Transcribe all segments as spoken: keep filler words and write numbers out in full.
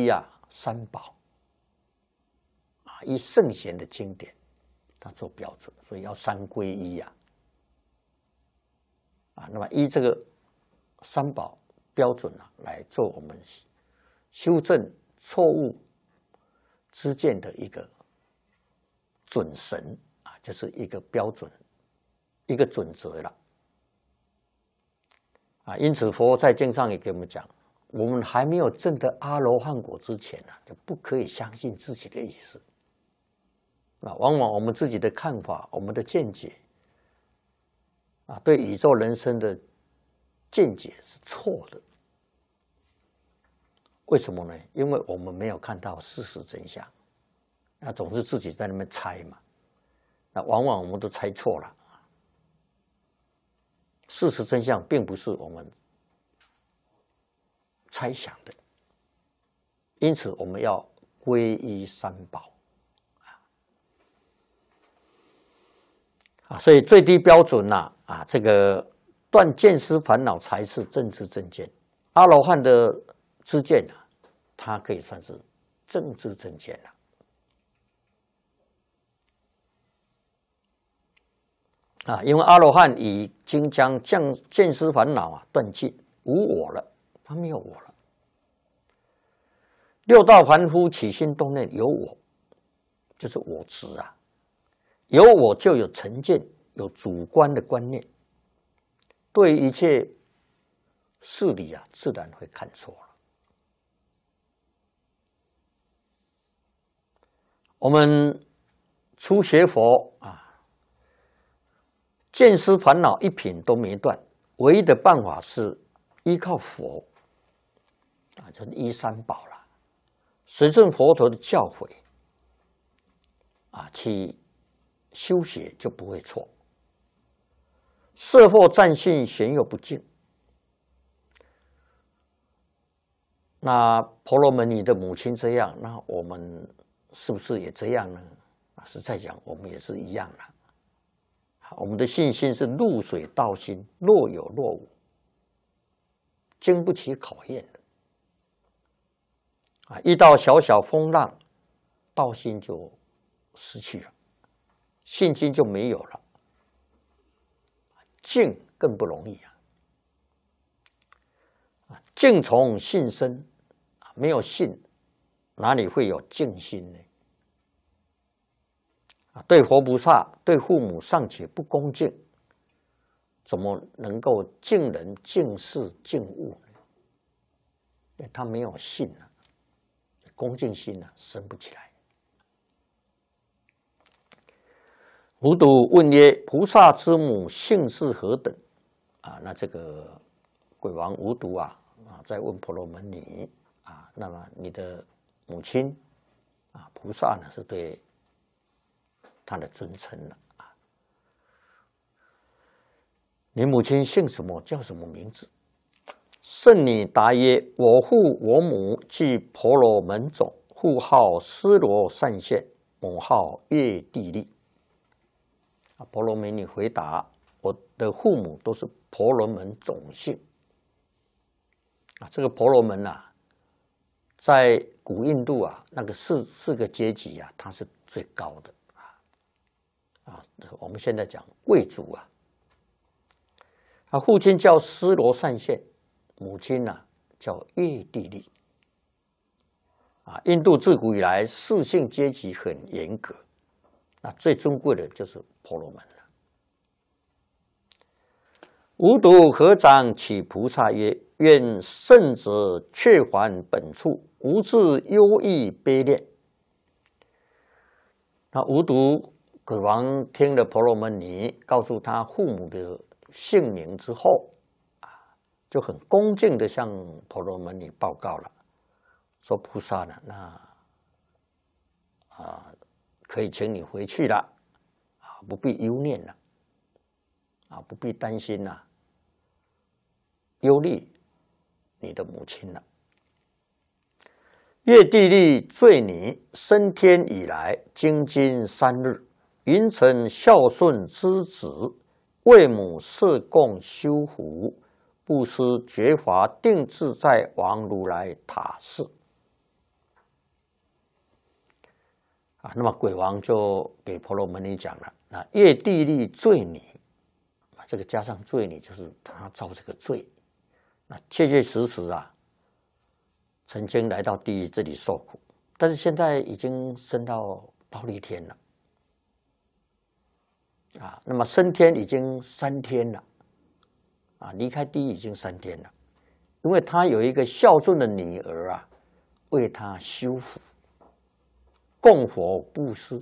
啊三宝啊，以圣贤的经典，它做标准，所以要三皈依啊。啊，那么依这个三宝标准啊，来做我们修正错误知见的一个准绳啊，就是一个标准，一个准则了。啊，因此佛在经上也给我们讲，我们还没有证得阿罗汉果之前呢、啊，就不可以相信自己的意思。啊，往往我们自己的看法、我们的见解，啊，对宇宙人生的见解是错的。为什么呢？因为我们没有看到事实真相，那总是自己在那边猜嘛。那往往我们都猜错了。事实真相并不是我们猜想的，因此我们要皈依三宝啊，所以最低标准呐 啊, 啊，这个断见思烦恼才是正知正见。阿罗汉的知见啊，它可以算是正知正见了。啊，因为阿罗汉已经将降见思烦恼啊断尽，无我了，他没有我了。六道凡夫起心动念有我，就是我执啊，有我就有成见，有主观的观念，对一切事理啊，自然会看错了。我们初学佛啊。见思烦恼一品都没断，唯一的办法是依靠佛啊，就是依三宝了，随顺佛陀的教诲啊，去修学就不会错。色惑占性，玄有不净。那婆罗门女的母亲这样，那我们是不是也这样呢？啊，实在讲，我们也是一样的。我们的信心是入水道心，若有若无，经不起考验的。啊，遇到小小风浪，道心就失去了，信心就没有了。静更不容易啊！啊，静从信生，没有信，哪里会有静心呢？对佛菩萨、对父母尚且不恭敬，怎么能够敬人、敬事、敬物呢？因为他没有信啊，恭敬心啊生不起来。无睹问曰：“菩萨之母姓氏何等？”啊，那这个鬼王无睹啊啊，在问婆罗门女啊，那么你的母亲啊，菩萨呢是对他的尊称了啊。你母亲姓什么？叫什么名字？圣女答曰：“我父我母即婆罗门种，父号尸罗善现，母号月地利。”啊，婆罗门女回答：“我的父母都是婆罗门种姓。”啊，这个婆罗门啊，在古印度啊，那个四四个阶级啊，它是最高的。啊，我们现在讲贵族啊，啊，父亲叫尸罗善现，母亲呢、啊、叫月地利。啊，印度自古以来四姓阶级很严格，那最尊贵的就是婆罗门了。无睹合掌乞菩萨曰：“愿圣者却还本处，无自忧郁悲恋。”那无睹鬼王听了婆罗门女告诉他父母的姓名之后，啊，就很恭敬的向婆罗门女报告了，说：“菩萨呢，那啊，可以请你回去了，啊，不必忧念了，啊，不必担心了，忧虑你的母亲了。”月地利罪女升天以来，精进三日。云成孝顺之子，为母设供修福，不失觉华定自在王如来塔寺。 啊，那么鬼王就给婆罗门女讲了，啊，越地利罪女，啊，这个加上罪女就是他造这个罪，那确确实实啊，曾经来到地狱这里受苦，但是现在已经升到忉利天了，啊，那么升天已经三天了，啊，离开地狱已经三天了，因为他有一个孝顺的女儿啊，为他修福。供佛布施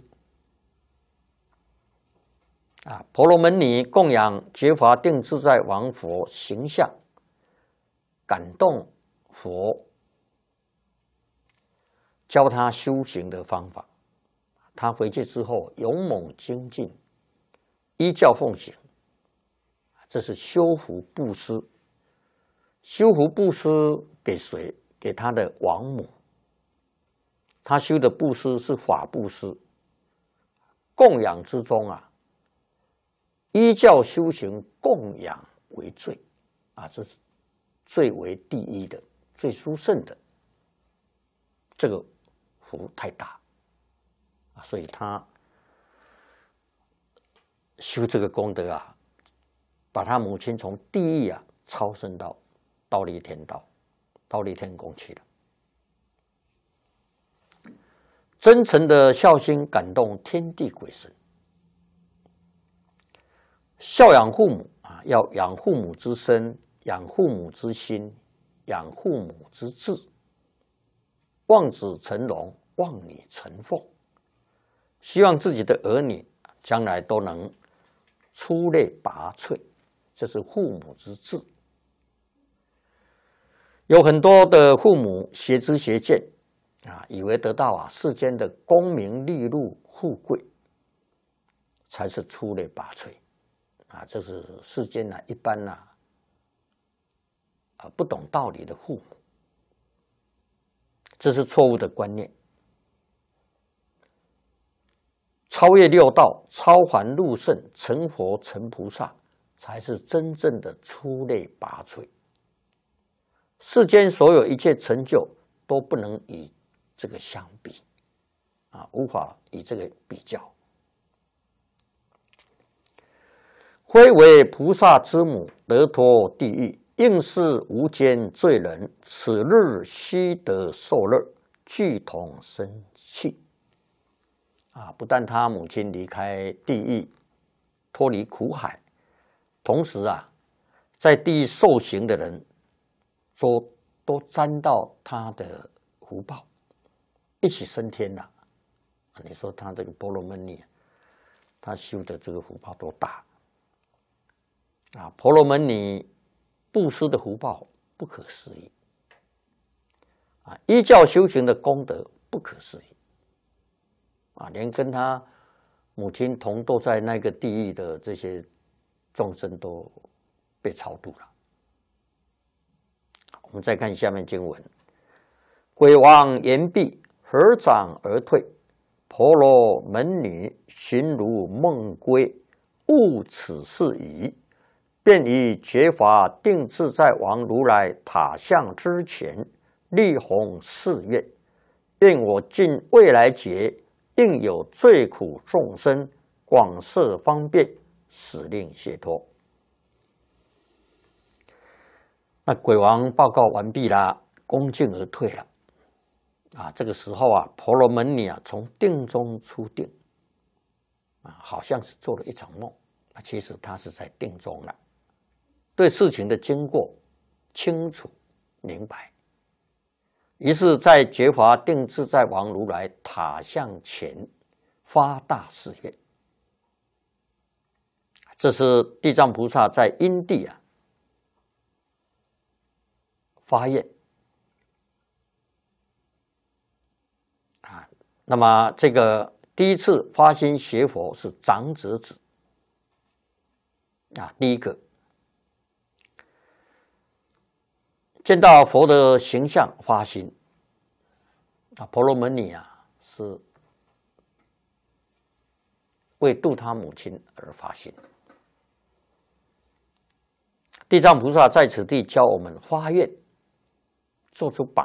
啊，婆罗门女供养觉法定自在王佛形象，感动佛，教他修行的方法。他回去之后勇猛精进，依教奉行，这是修福布施。修福布施给谁？给他的王母。他修的布施是法布施，供养之中啊，依教修行，供养为最啊，这是最为第一的、最殊胜的，这个福太大啊，所以他修这个功德啊，把他母亲从地狱啊超升到忉利天道、忉利天宫去了。真诚的孝心感动天地鬼神。孝养父母啊，要养父母之身，养父母之心，养父母之志。望子成龙，望女成凤。希望自己的儿女将来都能出类拔萃，这是父母之志。有很多的父母邪知邪见。啊，以为得到啊世间的功名利禄富贵，才是出类拔萃啊！这是世间呢、啊、一般呢 啊, 啊不懂道理的父母，这是错误的观念。超越六道，超凡入圣，成佛成菩萨，才是真正的出类拔萃。世间所有一切成就都不能以这个相比啊，无法以这个比较。非为菩萨之母，得脱地狱，应是无间罪人。此日须得受乐，俱同生气。啊，不但他母亲离开地狱，脱离苦海，同时啊，在地狱受刑的人，都都沾到他的福报。一起升天了，你说他这个婆罗门女，他修的这个福报多大啊！婆罗门女布施的福报不可思议啊！依教修行的功德不可思议啊！连跟他母亲同堕在那个地狱的这些众生都被超度了。我们再看下面经文：鬼王言毕。合掌而退，婆罗门女寻如梦归，悟此事矣。便以觉法定自在王如来塔像之前，力弘誓愿：愿我尽未来劫，应有罪苦众生，广设方便，使令解脱。那鬼王报告完毕啦，恭敬而退了。啊，这个时候啊，婆罗门女啊从定中出定，啊，好像是做了一场梦，啊，其实她是在定中了，对事情的经过清楚明白。于是，在觉法定自在王如来塔像前发大誓愿。这是地藏菩萨在因地啊发愿。那么，这个第一次发心学佛是长者子啊，第一个见到佛的形象发心啊，婆罗门女啊是为度他母亲而发心。地藏菩萨在此地教我们发愿，做出榜